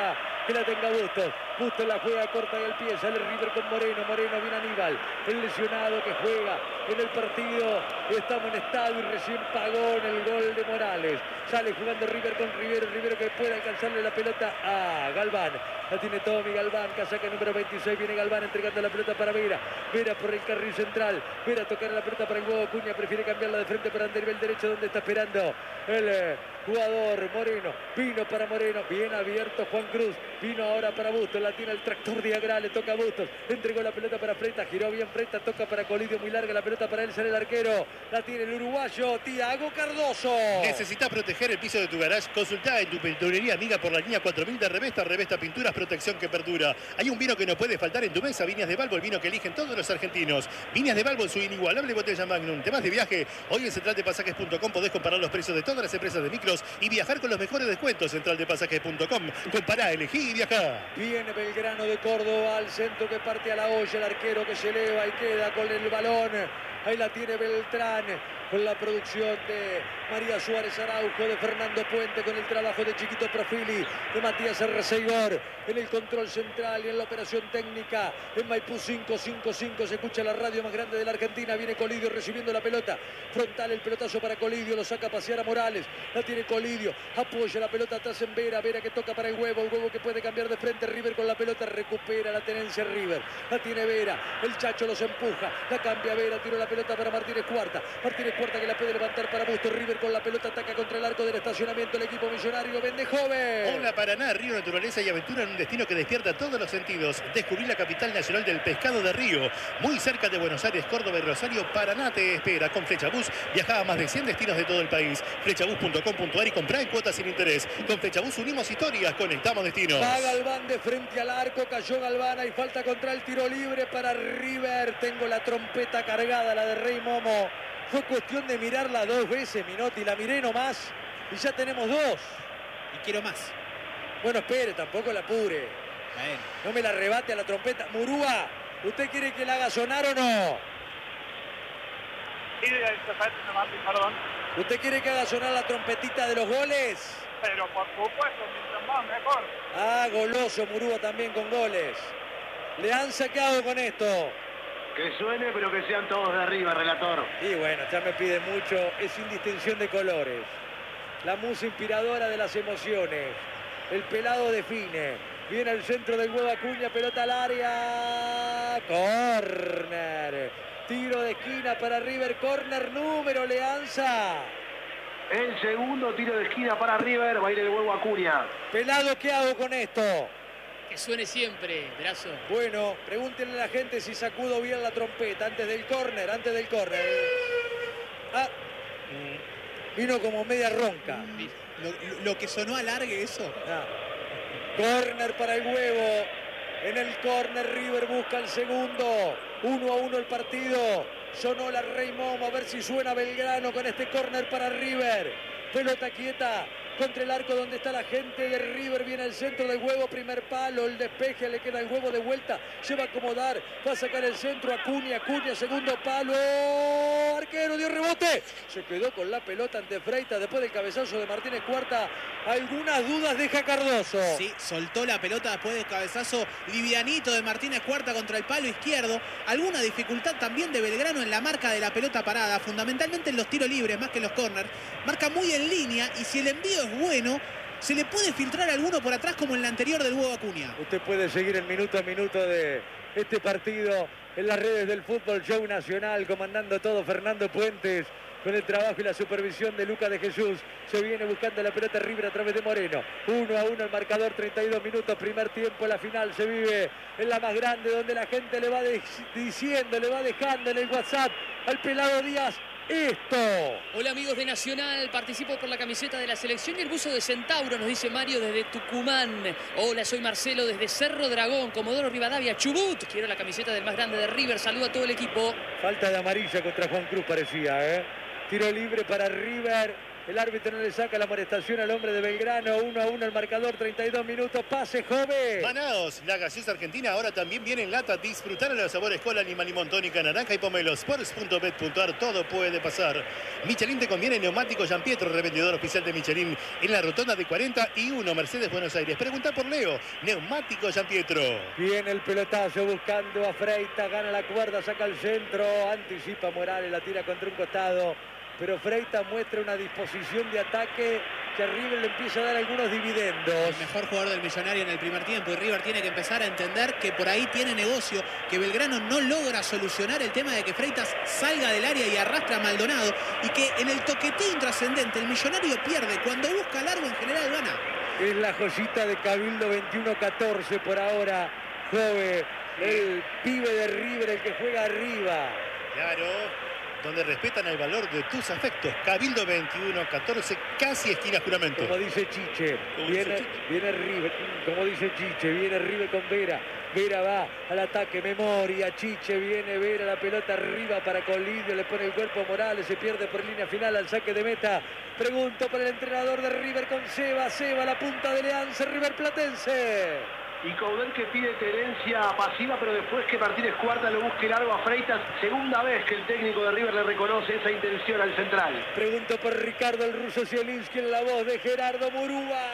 Speaker 1: que la tenga Bustos. Bustos la juega corta y al pie, sale River con Moreno, Moreno viene Aníbal, el lesionado que juega en el partido. Estamos en estadio y recién pagó en el gol de Morales. Sale jugando River con Rivero, Rivero que puede alcanzarle la pelota a Galván. La tiene Tommy Galván, casaca número veintiséis, viene Galván entregando la pelota para Vera. Vera por el carril central, Vera tocar la pelota para el huevo Acuña, prefiere cambiarla de frente para nivel derecho donde está esperando el eh, jugador Moreno. Vino para Moreno, bien abierto Juan Cruz, vino ahora para Bustos, la tiene el tractor Diagra, le toca a Bustos, entregó la pelota para Freta, giró bien Freta, toca para Colidio, muy larga la pelota para él, sale el arquero, la tiene el uruguayo Tiago Cardoso.
Speaker 2: ¿Necesitas proteger el piso de tu garage? Consultá en tu pinturería amiga por la línea cuatro mil de Revesta, Revesta Pinturas, protección que perdura. Hay un vino que no puede faltar en tu mesa, Viñas de Balbo, el vino que eligen todos los argentinos. Viñas de Balbo en su inigualable botella Magnum. Temas de viaje, hoy en central de pasajes punto com podés comparar los precios de todas las empresas de micros y viajar con los mejores descuentos. central de pasajes punto com. Compará, elegí y viajá.
Speaker 1: Viene Belgrano de Córdoba al centro que parte a la olla, el arquero que se eleva y queda con el balón. Ahí la tiene Beltrán con la producción de María Suárez Araujo, de Fernando Puente, con el trabajo de Chiquito Profili, de Matías Arreceigor, en el control central y en la operación técnica. En Maipú cinco cinco cinco se escucha la radio más grande de la Argentina. Viene Colidio recibiendo la pelota. Frontal el pelotazo para Colidio, lo saca a pasear a Morales. La tiene Colidio, apoya la pelota atrás en Vera. Vera que toca para el huevo, el huevo que puede cambiar de frente. River con la pelota, recupera la tenencia River. La tiene Vera, el Chacho los empuja, la cambia Vera, tiró la pelota para Martínez Cuarta. Martínez Cuarta que la puede levantar para Bustos. River con la pelota ataca contra el arco del estacionamiento. El equipo millonario vende joven.
Speaker 2: Hola Paraná, Río, naturaleza y aventura en un destino que despierta todos los sentidos. Descubrí la capital nacional del pescado de Río, muy cerca de Buenos Aires, Córdoba y Rosario. Paraná te espera. Con Flechabús viaja a más de cien destinos de todo el país. flechabús punto com punto ar y comprá en cuotas sin interés. Con Flechabús unimos historias, conectamos destinos.
Speaker 1: Va Galván de frente al arco, cayó Galván, hay falta contra el tiro libre para River. Tengo la trompeta cargada, la de Rey Momo. Fue cuestión de mirarla dos veces, Minotti, la miré nomás y ya tenemos dos.
Speaker 4: Y quiero más.
Speaker 1: Bueno, espere, tampoco la apure.
Speaker 4: Bueno.
Speaker 1: No me la arrebate a la trompeta. Murúa, ¿usted quiere que la haga sonar o no?
Speaker 7: Sí, perdón.
Speaker 1: ¿Usted quiere que haga sonar la trompetita de los goles?
Speaker 7: Pero por supuesto, mientras más mejor.
Speaker 1: Ah, goloso Murúa también con goles. Le han sacado con esto.
Speaker 3: Que suene, pero que sean todos de arriba, relator.
Speaker 1: Y bueno, ya me pide mucho. Es sin distinción de colores. La musa inspiradora de las emociones. El pelado define. Viene al centro del huevo Acuña, pelota al área. Corner. Tiro de esquina para River. Corner número Leanza.
Speaker 3: El segundo tiro de esquina para River. Va a ir el huevo Acuña.
Speaker 1: Pelado, ¿qué hago con esto?
Speaker 5: Que suene siempre, brazo.
Speaker 1: Bueno, pregúntenle a la gente si sacudo bien la trompeta antes del córner, antes del córner. Ah, vino como media ronca.
Speaker 4: Lo, lo que sonó alargue eso.
Speaker 1: Ah. Córner para el huevo. En el córner River busca el segundo. Uno a uno el partido. Sonó la Rey Momo, a ver si suena Belgrano con este córner para River. Pelota quieta contra el arco donde está la gente de River. Viene al centro del huevo, primer palo, el despeje, le queda el huevo de vuelta, se va a acomodar, va a sacar el centro, Acuña, Acuña, segundo palo, arquero, dio rebote, se quedó con la pelota ante Freitas después del cabezazo de Martínez Cuarta. Algunas dudas deja Cardoso.
Speaker 4: Sí, soltó la pelota después del cabezazo livianito de Martínez Cuarta contra el palo izquierdo. Alguna dificultad también de Belgrano en la marca de la pelota parada, fundamentalmente en los tiros libres más que en los córners. Marca muy en línea y si el envío es bueno, se le puede filtrar alguno por atrás como en la anterior del huevo Acuña.
Speaker 1: Usted puede seguir el minuto a minuto de este partido en las redes del Fútbol Show Nacional, comandando todo Fernando Puentes, con el trabajo y la supervisión de Lucas de Jesús. Se viene buscando la pelota River a través de Moreno. Uno a uno el marcador, treinta y dos minutos, primer tiempo. La final se vive en la más grande, donde la gente le va diciendo, le va dejando en el WhatsApp al pelado Díaz esto.
Speaker 5: Hola amigos de Nacional, participo por la camiseta de la selección y el buzo de Centauro, nos dice Mario desde Tucumán. Hola, soy Marcelo desde Cerro Dragón, Comodoro Rivadavia, Chubut. Quiero la camiseta del más grande de River, saludo a todo el equipo.
Speaker 1: Falta de amarilla contra Juan Cruz parecía, ¿eh? Tiro libre para River. El árbitro no le saca la amonestación al hombre de Belgrano. uno a uno el marcador, treinta y dos minutos. Pase, joven.
Speaker 2: Manaos, la gaseosa argentina ahora también viene en lata. Disfrutar de los sabores cola, lima, limón, tónica, naranja y pomelo. Sports punto bet punto ar, todo puede pasar. Michelin te conviene, neumático Gianpietro, revendedor oficial de Michelin en la rotonda de cuarenta y uno, Mercedes, Buenos Aires. Pregunta por Leo, neumático Gianpietro.
Speaker 1: Viene el pelotazo buscando a Freitas, gana la cuerda, saca el centro, anticipa Morales, la tira contra un costado. Pero Freitas muestra una disposición de ataque que a River le empieza a dar algunos dividendos.
Speaker 4: El mejor jugador del Millonario en el primer tiempo, y River tiene que empezar a entender que por ahí tiene negocio, que Belgrano no logra solucionar el tema de que Freitas salga del área y arrastra a Maldonado, y que en el toqueteo intrascendente el Millonario pierde. Cuando busca largo en general gana.
Speaker 1: Es la joyita de Cabildo, veintiuno catorce por ahora. Jove, el pibe de River, el que juega arriba.
Speaker 2: Claro. Donde respetan el valor de tus afectos. Cabildo veintiuno catorce, casi esquina juramento.
Speaker 1: Como dice Chiche,
Speaker 2: Como
Speaker 1: viene,
Speaker 2: dice Chiche.
Speaker 1: viene River, como dice Chiche, viene River con Vera. Vera va al ataque, memoria, Chiche viene, Vera, la pelota arriba para Colidio, le pone el cuerpo a Morales, se pierde por línea final al saque de meta. Pregunto por el entrenador de River con Seba, Seba, la punta de Leanza, River Platense.
Speaker 3: Y Coudet que pide tenencia pasiva, pero después que Martínez Cuarta lo busque largo a Freitas. Segunda vez que el técnico de River le reconoce esa intención al central.
Speaker 1: Pregunto por Ricardo el ruso Zielinski en la voz de Gerardo Murúa.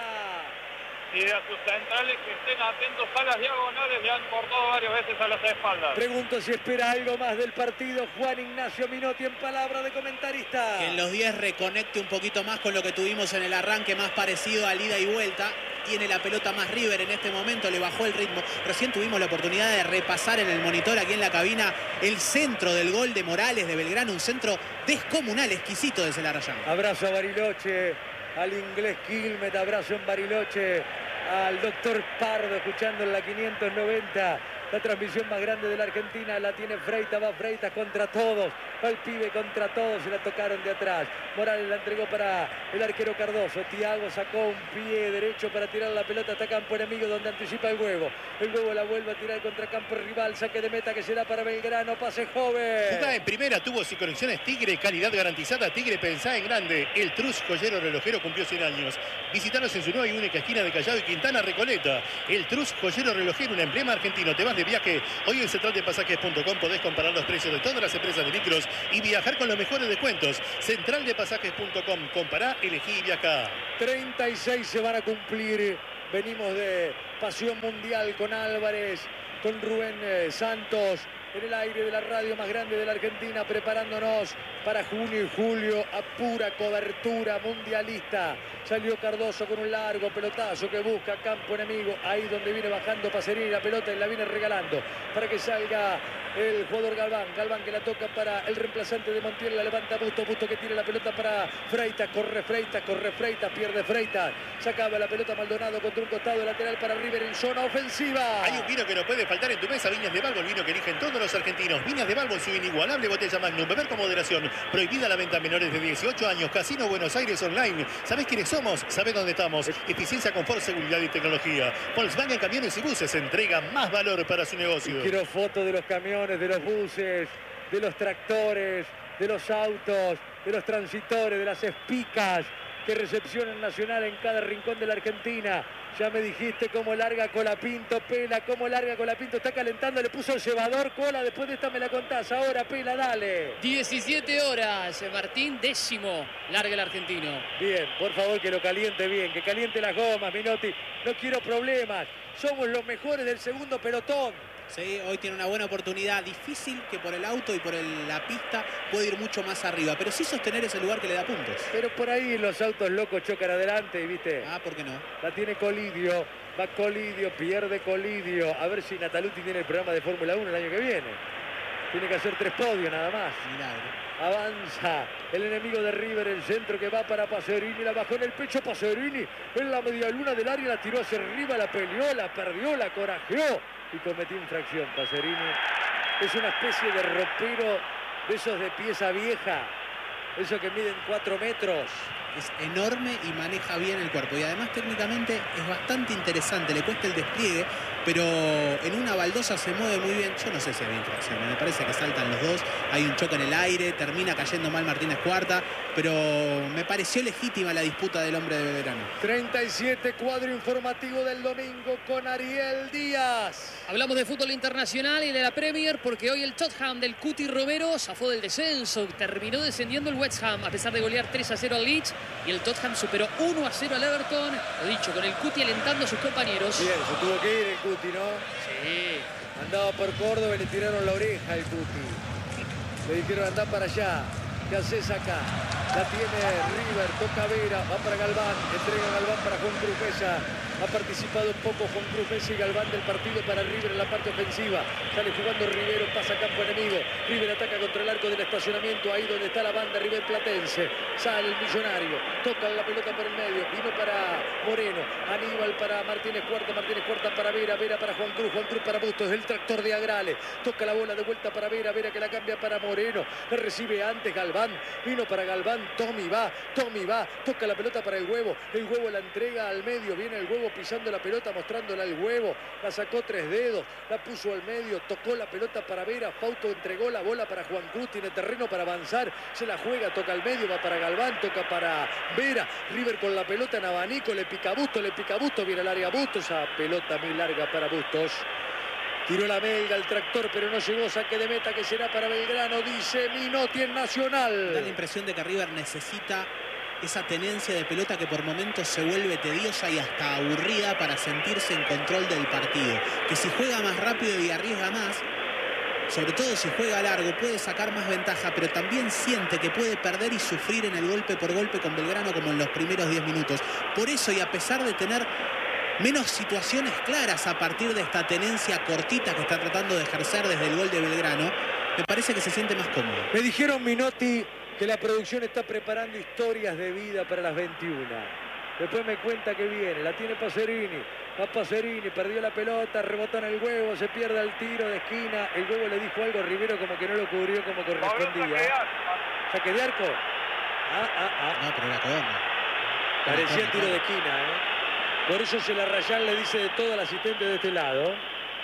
Speaker 7: Y a sus centrales que estén atentos a las diagonales, le han cortado varias veces a las espaldas.
Speaker 1: Pregunto si espera algo más del partido Juan Ignacio Minotti en palabra de comentarista.
Speaker 4: Que en los diez reconecte un poquito más con lo que tuvimos en el arranque, más parecido al ida y vuelta. Tiene la pelota más River en este momento, le bajó el ritmo. Recién tuvimos la oportunidad de repasar en el monitor aquí en la cabina el centro del gol de Morales de Belgrano, un centro descomunal, exquisito de Celarayán.
Speaker 1: Abrazo a Bariloche, al inglés Quilmet, abrazo en Bariloche, al doctor Pardo escuchando en la quinientos noventa. La transmisión más grande de la Argentina la tiene Freitas, va Freitas contra todos, va el pibe contra todos, se la tocaron de atrás. Morales la entregó para el arquero Cardoso, Thiago sacó un pie derecho para tirar la pelota hasta campo enemigo donde anticipa el huevo. El huevo la vuelve a tirar contra campo rival, saque de meta que será para Belgrano, pase joven.
Speaker 2: Jugada en primera, tuvo sin conexiones Tigre, calidad garantizada. Tigre pensá en grande. El Trus Joyero Relojero cumplió cien años. Visítanos en su nueva y única esquina de Callao y Quintana Recoleta. El Trus Joyero Relojero, un emblema argentino. Te vas de viaje. Hoy en central de pasajes punto com podés comparar los precios de todas las empresas de micros y viajar con los mejores descuentos. central de pasajes punto com. Compará, elegí y viajá.
Speaker 1: treinta y seis se van a cumplir. Venimos de Pasión Mundial con Álvarez, con Rubén eh, Santos, en el aire de la radio más grande de la Argentina, preparándonos para junio y julio a pura cobertura mundialista. Salió Cardoso con un largo pelotazo que busca campo enemigo, ahí donde viene bajando Pacerini, la pelota y la viene regalando para que salga el jugador Galván. Galván que la toca para el reemplazante de Montiel, la levanta Busto, Busto que tira la pelota para Freitas, corre Freitas, corre Freitas, pierde Freitas, sacaba la pelota Maldonado contra un costado lateral para River en zona ofensiva.
Speaker 2: Hay un vino que no puede faltar en tu mesa, Viñas de Balbo, el vino que eligen todos los argentinos. Viñas de Balbo, su inigualable botella Magnum, beber con moderación, prohibida la venta a menores de dieciocho años, Casino Buenos Aires Online. ¿Sabés quiénes somos? ¿Sabés dónde estamos? Eficiencia, confort, seguridad y tecnología. Volkswagen Camiones y Buses entrega más valor para su negocio.
Speaker 1: Quiero fotos de los camiones, de los buses, de los tractores, de los autos, de los transitores, de las espicas que recepcionan Nacional en cada rincón de la Argentina. Ya me dijiste cómo larga Colapinto, Pela, cómo larga Colapinto, está calentando, le puso el cebador, Cola, después de esta me la contás. Ahora, Pela, dale.
Speaker 5: diecisiete horas, Martín, décimo, larga el argentino.
Speaker 1: Bien, por favor que lo caliente bien, que caliente las gomas, Minotti. No quiero problemas, somos los mejores del segundo pelotón.
Speaker 4: Sí, hoy tiene una buena oportunidad, difícil que por el auto y por el, la pista puede ir mucho más arriba, pero sí sostener ese lugar que le da puntos.
Speaker 1: Pero por ahí los autos locos chocan adelante y viste.
Speaker 4: Ah, ¿por qué no?
Speaker 1: La tiene Colidio, va Colidio, pierde Colidio. A ver si Nataluti tiene el programa de Fórmula uno el año que viene. Tiene que hacer tres podios nada más.
Speaker 4: Milagro.
Speaker 1: Avanza el enemigo de River, el centro que va para Pacerini, la bajó en el pecho Pacerini, en la media luna del área, la tiró hacia arriba, la peleó, la perdió, la corajeó y cometió infracción. Pacerini es una especie de ropero de esos de pieza vieja, esos que miden cuatro metros.
Speaker 4: Es enorme y maneja bien el cuerpo. Y además técnicamente es bastante interesante. Le cuesta el despliegue, pero en una baldosa se mueve muy bien. Yo no sé si había infracción, me parece que saltan los dos, hay un choque en el aire, termina cayendo mal Martínez Cuarta, pero me pareció legítima la disputa del hombre de Belgrano.
Speaker 1: treinta y siete, cuadro informativo del domingo con Ariel Díaz.
Speaker 5: Hablamos de fútbol internacional y de la Premier porque hoy el Tottenham del Cuti Romero zafó del descenso. Terminó descendiendo el West Ham a pesar de golear tres a cero al Leeds y el Tottenham superó uno a cero al Everton. Lo dicho, con el Cuti alentando a sus compañeros.
Speaker 1: Bien, se tuvo que ir el Cuti, ¿no?
Speaker 5: Sí.
Speaker 1: Andaba por Córdoba y le tiraron la oreja al Cuti. Le dijeron andá para allá. ¿Qué haces acá? La tiene River, toca Vera, va para Galván, entrega Galván para Juan Cruz Mesa. Ha participado un poco Juan Cruz Mesa y Galván del partido para River en la parte ofensiva. Sale jugando Rivero, pasa a campo enemigo. River ataca contra el arco del estacionamiento, ahí donde está la banda River Platense. Sale el Millonario, toca la pelota por el medio, vino para Moreno, Aníbal para Martínez Cuarta, Martínez Cuarta para Vera, Vera para Juan Cruz, Juan Cruz para Bustos, el tractor de Agrale. Toca la bola de vuelta para Vera, Vera que la cambia para Moreno. La recibe antes Galván, vino para Galván, Tommy va, Tommy va, toca la pelota para el Huevo, el Huevo la entrega al medio, viene el Huevo pisando la pelota, mostrándola al Huevo, la sacó tres dedos, la puso al medio, tocó la pelota para Vera, Fausto entregó la bola para Juan Cruz, tiene terreno para avanzar, se la juega, toca al medio, va para Galván, toca para Vera, River con la pelota en abanico, le pica Bustos, le pica Bustos, viene al área Bustos, esa pelota muy larga para Bustos. Tiró la Melga, el tractor, pero no llegó, saque de meta que será para Belgrano, dice Minotti en Nacional.
Speaker 4: Da la impresión de que River necesita esa tenencia de pelota que por momentos se vuelve tediosa y hasta aburrida para sentirse en control del partido. Que si juega más rápido y arriesga más, sobre todo si juega largo, puede sacar más ventaja, pero también siente que puede perder y sufrir en el golpe por golpe con Belgrano como en los primeros diez minutos. Por eso, y a pesar de tener menos situaciones claras a partir de esta tenencia cortita que está tratando de ejercer desde el gol de Belgrano, me parece que se siente más cómodo.
Speaker 1: Me dijeron, Minotti, que la producción está preparando historias de vida para las veintiuna. Después me cuenta que viene, la tiene Pacerini, va Pacerini, perdió la pelota, rebotó en el Huevo, se pierde el tiro de esquina, el Huevo le dijo algo a Rivero como que no lo cubrió como correspondía. Saque de arco. Ah, ah, ah.
Speaker 4: No, pero era corner.
Speaker 1: Parecía tiro de esquina, ¿eh? Por eso se la Rayán le dice de todo al asistente de este lado.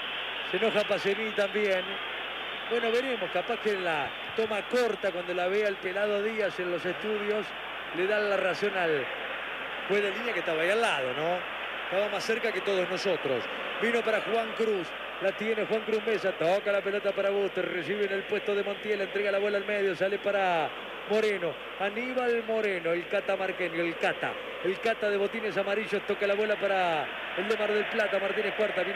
Speaker 1: Se enoja Pacerini también. Bueno, veremos, capaz que en la toma corta, cuando la vea el pelado Díaz en los estudios, le dan la razón al juez de línea que estaba ahí al lado, ¿no? Estaba más cerca que todos nosotros. Vino para Juan Cruz. La tiene Juan Cruz Mesa. Toca la pelota para Bustos. Recibe en el puesto de Montiel. Entrega la bola al medio. Sale para Moreno. Aníbal Moreno. El catamarqueño. El cata. El cata de botines amarillos. Toca la bola para el de Mar del Plata. Martínez Cuarta. Viene